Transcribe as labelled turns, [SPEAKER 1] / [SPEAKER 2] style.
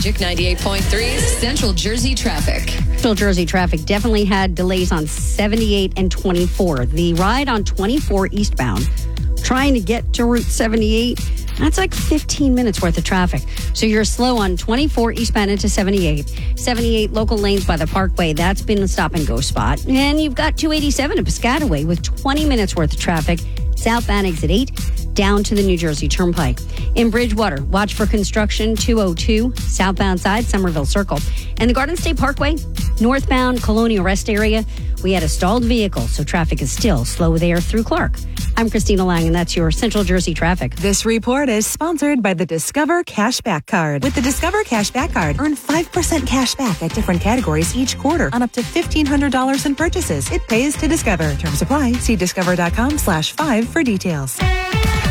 [SPEAKER 1] Magic 98.3 Central Jersey traffic.
[SPEAKER 2] Central Jersey traffic definitely had delays on 78 and 24. The ride on 24 eastbound, trying to get to Route 78, that's like 15 minutes worth of traffic. So you're slow on 24 eastbound into 78. 78 local lanes by the Parkway, that's been a stop and go spot. And you've got 287 to Piscataway with 20 minutes worth of traffic. Southbound exit 8 down to the New Jersey Turnpike. In Bridgewater, watch for construction 202, southbound side, Somerville Circle. And the Garden State Parkway, northbound Colonial Rest area, we had a stalled vehicle, so traffic is still slow there through Clark. I'm Christina Lang, and that's your Central Jersey traffic.
[SPEAKER 3] This report is sponsored by the Discover Cashback Card. With the Discover Cashback Card, earn 5% cash back at different categories each quarter on up to $1,500 in purchases. It pays to Discover. Terms apply. See discover.com/5 for details.